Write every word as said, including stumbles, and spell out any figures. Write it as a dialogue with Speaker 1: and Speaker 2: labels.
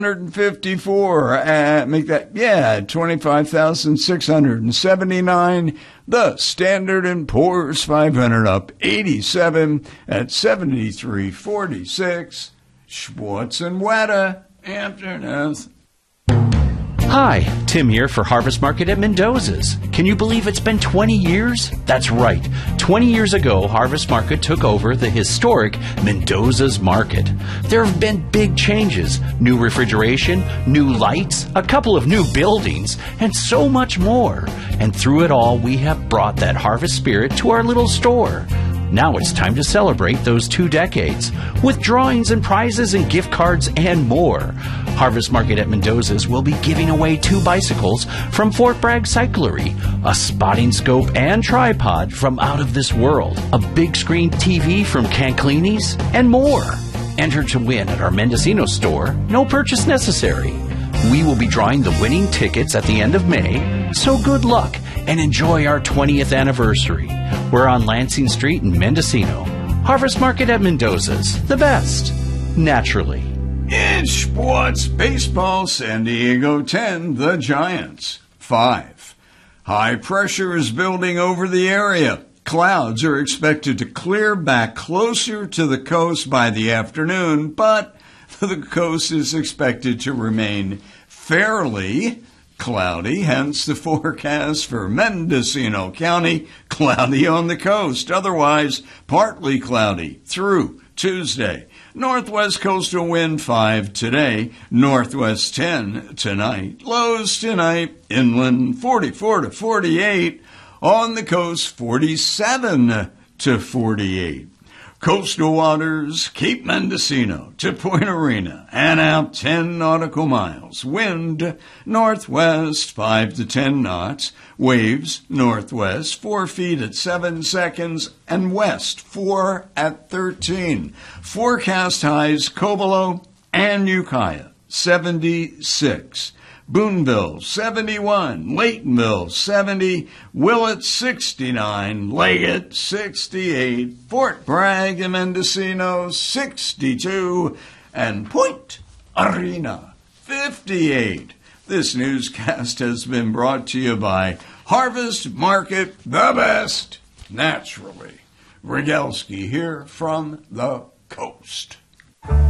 Speaker 1: fifty-four, uh, make that, yeah, twenty-five thousand six hundred seventy-nine. The Standard and Poor's five hundred up eighty-seven at seventy-three forty-six. Schwartz and Weta, afternoon.
Speaker 2: Hi, Tim here for Harvest Market at Mendoza's. Can you believe it's been twenty years? That's right. twenty years ago, Harvest Market took over the historic Mendoza's Market. There have been big changes. New refrigeration, new lights, a couple of new buildings, and so much more. And through it all, we have brought that harvest spirit to our little store. Now it's time to celebrate those two decades with drawings and prizes and gift cards and more. Harvest Market at Mendoza's will be giving away two bicycles from Fort Bragg Cyclery, a spotting scope and tripod from Out of This World, a big screen T V from Canclini's, and more. Enter to win at our Mendocino store, no purchase necessary. We will be drawing the winning tickets at the end of May, so good luck and enjoy our twentieth anniversary. We're on Lansing Street in Mendocino. Harvest Market at Mendoza's, the best, naturally.
Speaker 1: In sports, baseball, San Diego ten, the Giants five. High pressure is building over the area. Clouds are expected to clear back closer to the coast by the afternoon, but the coast is expected to remain fairly cloudy, hence the forecast for Mendocino County, cloudy on the coast, otherwise partly cloudy through Tuesday. Northwest coastal wind five today, northwest ten tonight. Lows tonight, inland forty-four to forty-eight, on the coast forty-seven to forty-eight. Coastal waters, Cape Mendocino to Point Arena, and out ten nautical miles. Wind, northwest, five to ten knots. Waves, northwest, four feet at seven seconds, and west, four at thirteen. Forecast highs, Cobolo and Ukiah, seventy-six. Boonville, seventy-one. Laytonville, seventy. Willett, sixty-nine. Leggett, sixty-eight. Fort Bragg and Mendocino, sixty-two. And Point Arena, fifty-eight. This newscast has been brought to you by Harvest Market, the best, naturally. Rogalski here from the coast.